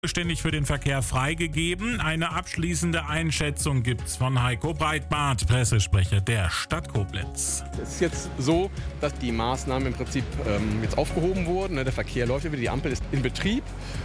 Ständig für den Verkehr freigegeben. Eine abschließende Einschätzung gibt's von Heiko Breitbart, Pressesprecher der Stadt Koblenz. Es ist jetzt so, dass die Maßnahmen im Prinzip jetzt aufgehoben wurden. Der Verkehr läuft wieder, die Ampel ist in Betrieb.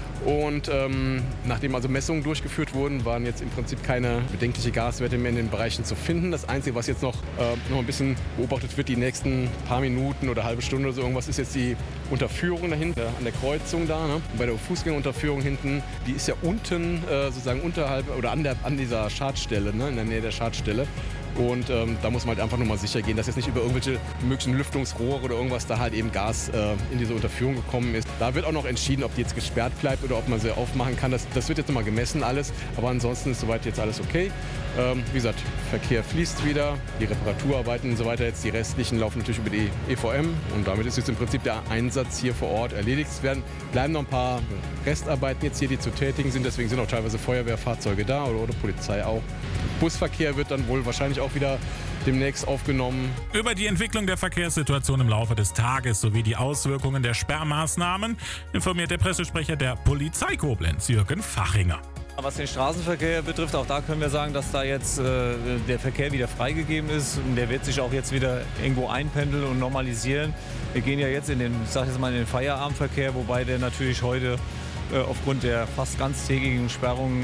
Und nachdem also Messungen durchgeführt wurden, waren jetzt im Prinzip keine bedenkliche Gaswerte mehr in den Bereichen zu finden. Das Einzige, was jetzt noch ein bisschen beobachtet wird, die nächsten paar Minuten oder halbe Stunde oder so irgendwas, ist jetzt die Unterführung dahinter, an der Kreuzung da. Ne? Bei der Fußgängerunterführung hinten, die ist ja unten sozusagen unterhalb oder an dieser Schadstelle, ne? In der Nähe der Schadstelle. Und da muss man halt einfach nur mal sicher gehen, dass jetzt nicht über irgendwelche möglichen Lüftungsrohre oder irgendwas da halt eben Gas in diese Unterführung gekommen ist. Da wird auch noch entschieden, ob die jetzt gesperrt bleibt oder ob man sie aufmachen kann. Das wird jetzt nochmal gemessen alles, aber ansonsten ist soweit jetzt alles okay. Wie gesagt, Verkehr fließt wieder, die Reparaturarbeiten und so weiter, jetzt die restlichen laufen natürlich über die EVM und damit ist jetzt im Prinzip der Einsatz hier vor Ort erledigt. Es bleiben noch ein paar Restarbeiten jetzt hier, die zu tätigen sind, deswegen sind auch teilweise Feuerwehrfahrzeuge da oder Polizei auch. Busverkehr wird dann wohl wahrscheinlich auch wieder demnächst aufgenommen. Über die Entwicklung der Verkehrssituation im Laufe des Tages sowie die Auswirkungen der Sperrmaßnahmen informiert der Pressesprecher der Polizei Koblenz, Jürgen Fachinger. Was den Straßenverkehr betrifft, auch da können wir sagen, dass da jetzt der Verkehr wieder freigegeben ist. Und der wird sich auch jetzt wieder irgendwo einpendeln und normalisieren. Wir gehen ja jetzt in den Feierabendverkehr, wobei der natürlich heute aufgrund der fast ganztägigen Sperrung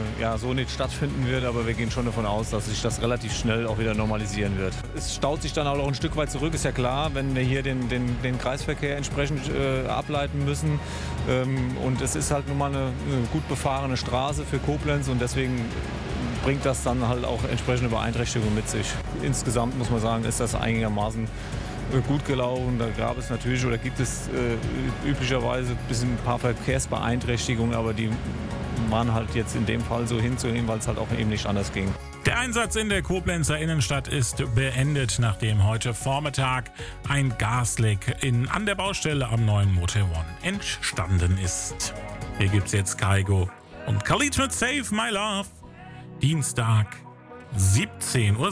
so nicht stattfinden wird. Aber wir gehen schon davon aus, dass sich das relativ schnell auch wieder normalisieren wird. Es staut sich dann auch noch ein Stück weit zurück, ist ja klar, wenn wir hier den Kreisverkehr entsprechend ableiten müssen. Und es ist halt nun mal eine gut befahrene Straße für Koblenz und deswegen bringt das dann halt auch entsprechende Beeinträchtigungen mit sich. Insgesamt muss man sagen, ist das einigermaßen gut gelaufen. Da gab es natürlich oder gibt es üblicherweise ein paar Verkehrsbeeinträchtigungen, aber die waren halt jetzt in dem Fall so hinzunehmen, weil es halt auch eben nicht anders ging. Der Einsatz in der Koblenzer Innenstadt ist beendet, nachdem heute Vormittag ein Gasleck an der Baustelle am neuen Motel One entstanden ist. Hier gibt's jetzt Kaigo und Khalid mit Save My Love. Dienstag, 17 Uhr.